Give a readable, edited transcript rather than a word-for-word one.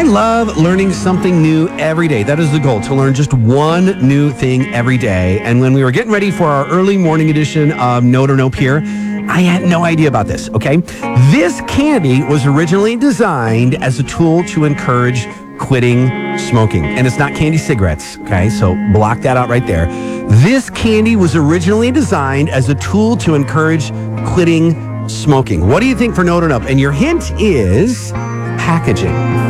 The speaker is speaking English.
love learning something new every day. That is the goal, to learn just one new thing every day. And when we were getting ready for our early morning edition of Note or No Peer, I had no idea about this, okay? This candy was originally designed as a tool to encourage quitting smoking. And it's not candy cigarettes, okay? So block that out right there. This candy was originally designed as a tool to encourage quitting smoking. What do you think for Note or No? And your hint is packaging.